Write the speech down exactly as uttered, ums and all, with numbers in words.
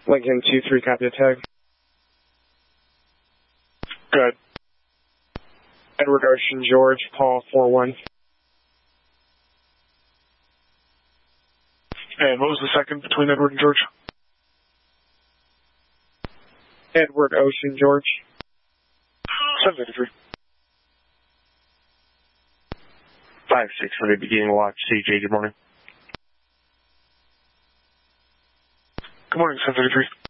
Lincoln two three, copy tag. Good. Edward Ocean George, Paul four one. And what was the second between Edward and George? Edward Ocean George. seven fifty-three. five six for the beginning watch. C J, good morning. Good morning, seven fifty-three.